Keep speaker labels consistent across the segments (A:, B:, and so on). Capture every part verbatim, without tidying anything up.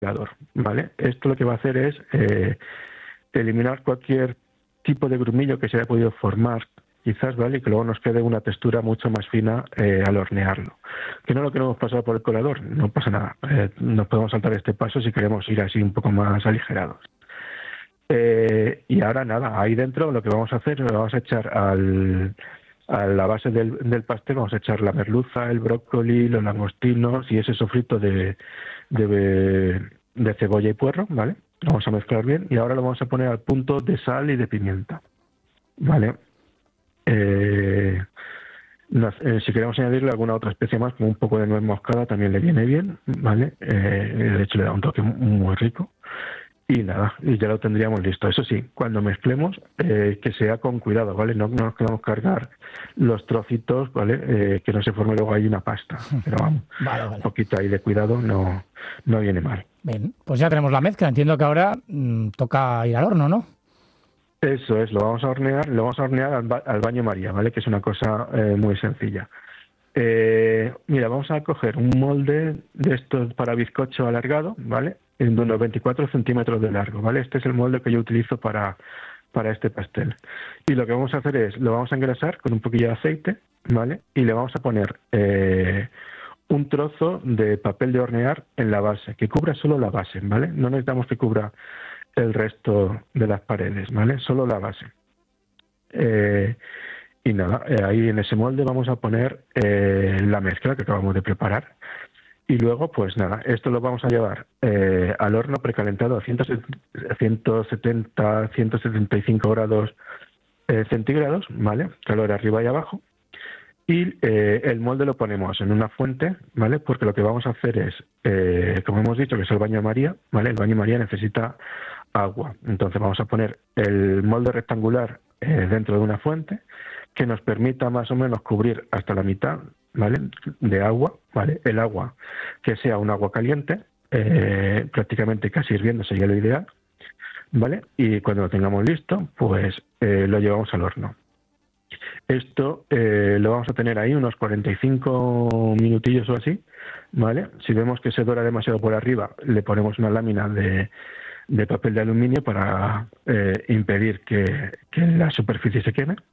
A: ¿vale? Esto lo que va a hacer es eh, eliminar cualquier tipo de grumillo que se haya podido formar, quizás, ¿vale? Y que luego nos quede una textura mucho más fina eh, al hornearlo. Que no lo queremos pasar por el colador, no pasa nada. Eh, nos podemos saltar este paso si queremos ir así un poco más aligerados. Eh, y ahora nada, ahí dentro lo que vamos a hacer, lo vamos a echar al, a la base del, del pastel, vamos a echar la merluza, el brócoli, los langostinos y ese sofrito de, de, de cebolla y puerro, ¿vale? Lo vamos a mezclar bien y ahora lo vamos a poner al punto de sal y de pimienta, ¿vale? Eh, no, eh, si queremos añadirle alguna otra especie más, como un poco de nuez moscada, también le viene bien, ¿vale? Eh, de hecho le da un toque muy rico. Y nada, y ya lo tendríamos listo. Eso sí, cuando mezclemos, eh, que sea con cuidado, ¿vale? No, no nos queremos cargar los trocitos, ¿vale? Eh, que no se forme luego ahí una pasta. Pero vamos,
B: vale, vale.
A: Un poquito ahí de cuidado no, no viene mal.
B: Bien, pues ya tenemos la mezcla. Entiendo que ahora mmm, toca ir al horno, ¿no?
A: Eso es, lo vamos a hornear, lo vamos a hornear al, ba- al baño María, ¿vale? Que es una cosa eh, muy sencilla. Eh, mira, vamos a coger un molde de estos para bizcocho alargado, ¿vale? En unos veinticuatro centímetros de largo, ¿vale? Este es el molde que yo utilizo para, para este pastel. Y lo que vamos a hacer es, lo vamos a engrasar con un poquillo de aceite, ¿vale? Y le vamos a poner eh, un trozo de papel de hornear en la base, que cubra solo la base, ¿vale? No necesitamos que cubra el resto de las paredes, ¿vale? Solo la base. Eh, y nada, eh, ahí en ese molde vamos a poner eh, la mezcla que acabamos de preparar. Y luego, pues nada, esto lo vamos a llevar eh, al horno precalentado a ciento setenta, ciento setenta y cinco grados eh, centígrados, ¿vale? Calor arriba y abajo. Y eh, el molde lo ponemos en una fuente, ¿vale? Porque lo que vamos a hacer es, eh, como hemos dicho, que es el baño María, ¿vale? El baño María necesita agua. Entonces vamos a poner el molde rectangular eh, dentro de una fuente que nos permita más o menos cubrir hasta la mitad, ¿vale? De agua, ¿vale? El agua que sea un agua caliente, eh, prácticamente casi hirviendo sería lo ideal, ¿vale? Y cuando lo tengamos listo, pues eh, lo llevamos al horno. Esto eh, lo vamos a tener ahí unos cuarenta y cinco minutillos o así, ¿vale? Si vemos que se dora demasiado por arriba, le ponemos una lámina de, de papel de aluminio para eh, impedir que, que la superficie se queme.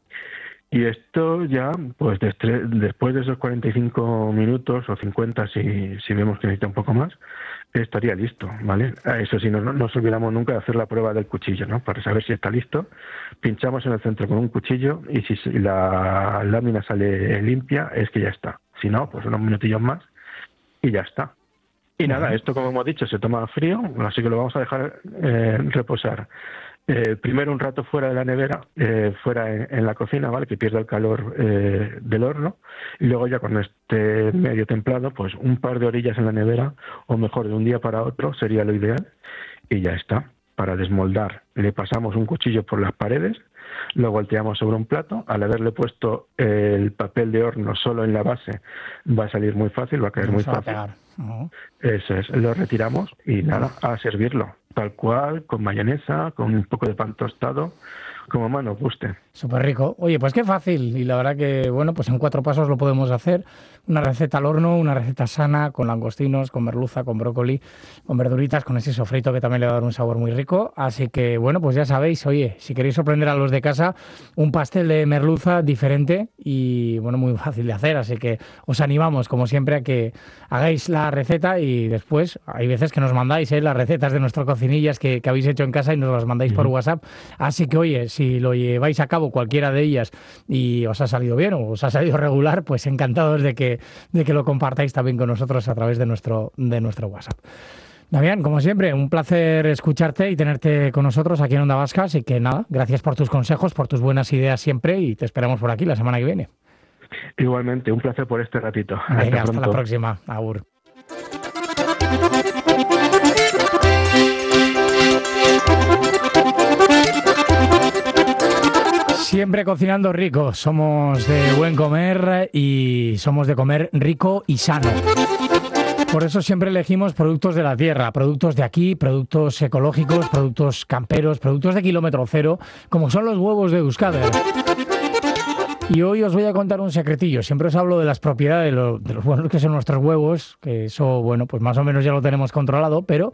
A: Y esto ya, pues después de esos cuarenta y cinco minutos o cincuenta, si, si vemos que necesita un poco más, estaría listo, ¿vale? Eso sí, no, no nos olvidamos nunca de hacer la prueba del cuchillo, ¿no? Para saber si está listo, pinchamos en el centro con un cuchillo y si la lámina sale limpia, es que ya está. Si no, pues unos minutillos más y ya está. Y nada, esto como hemos dicho se toma frío, así que lo vamos a dejar eh, reposar. Eh, primero un rato fuera de la nevera, eh, fuera en, en la cocina, ¿vale? Que pierda el calor eh, del horno. Y luego ya cuando esté medio templado, pues un par de orillas en la nevera, o mejor de un día para otro, sería lo ideal. Y ya está. Para desmoldar le pasamos un cuchillo por las paredes, lo volteamos sobre un plato. Al haberle puesto el papel de horno solo en la base, va a salir muy fácil, va a caer muy fácil. Uh-huh. Eso es, lo retiramos y nada, a servirlo. Tal cual, con mayonesa, con un poco de pan tostado, como más nos guste.
B: Súper rico. Oye, pues qué fácil. Y la verdad que, bueno, pues en cuatro pasos lo podemos hacer. Una receta al horno, una receta sana, con langostinos, con merluza, con brócoli, con verduritas, con ese sofrito que también le va a dar un sabor muy rico. Así que, bueno, pues ya sabéis, oye, si queréis sorprender a los de casa, un pastel de merluza diferente y, bueno, muy fácil de hacer. Así que os animamos, como siempre, a que hagáis la receta y después, hay veces que nos mandáis ¿eh? las recetas de nuestro cocinillas que, que habéis hecho en casa y nos las mandáis por WhatsApp. Así que, oye, si lo lleváis a cabo cualquiera de ellas y os ha salido bien o os ha salido regular, pues encantados de que, de que lo compartáis también con nosotros a través de nuestro, de nuestro WhatsApp. Damián, como siempre, un placer escucharte y tenerte con nosotros aquí en Onda Vasca, así que nada, gracias por tus consejos, por tus buenas ideas siempre y te esperamos por aquí la semana que viene.
A: Igualmente, un placer por este ratito.
B: Venga, hasta, hasta la próxima. Agur. Siempre cocinando rico, somos de buen comer y somos de comer rico y sano. Por eso siempre elegimos productos de la tierra, productos de aquí, productos ecológicos, productos camperos, productos de kilómetro cero, como son los huevos de Euskadi. Y hoy os voy a contar un secretillo. Siempre os hablo de las propiedades de, lo, de los buenos que son nuestros huevos, que eso, bueno, pues más o menos ya lo tenemos controlado, pero